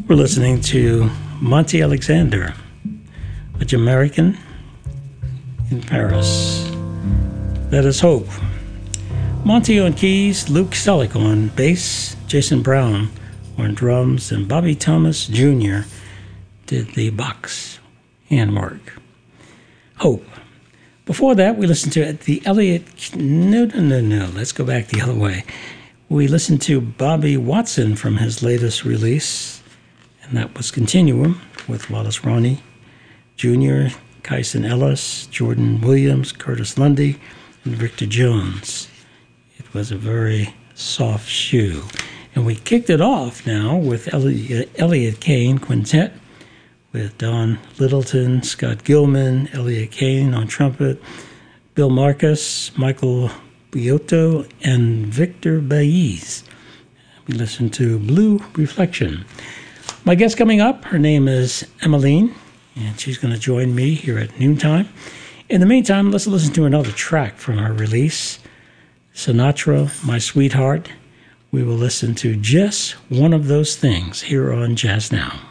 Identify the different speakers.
Speaker 1: We're listening to Monty Alexander, a Jamaican in Paris. That is Hope. Monty on keys, Luke Selleck on bass, Jason Brown on drums, and Bobby Thomas Jr. did the box handwork. Hope. Before that, we listened to the Elliott... No. Let's go back the other way. We listened to Bobby Watson from his latest release, and that was Continuum with Wallace Roney Jr., Kyson Ellis, Jordan Williams, Curtis Lundy, and Victor Jones. It was a very soft shoe. And we kicked it off now with Elliott Kane Quintet with Don Littleton, Scott Gilman, Elliott Kane on trumpet, Bill Marcus, Michael Biotto, and Victor Baez. We listened to Blue Reflection. My guest coming up, her name is Emmeline, and she's going to join me here at noontime. In the meantime, let's listen to another track from her release, Sinatra, My Sweetheart. We will listen to Just One of Those Things here on Jazz Now.